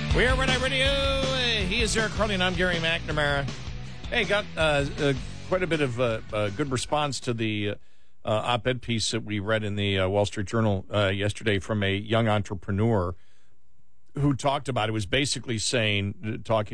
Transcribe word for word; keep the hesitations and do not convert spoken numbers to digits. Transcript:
We are Red Eye Radio. He is Eric Harley, and I'm Gary McNamara. Hey, got uh, uh, quite a bit of uh, uh, good response to the uh, uh, op-ed piece that we read in the uh, Wall Street Journal uh, yesterday from a young entrepreneur who talked about it. It was basically saying, talking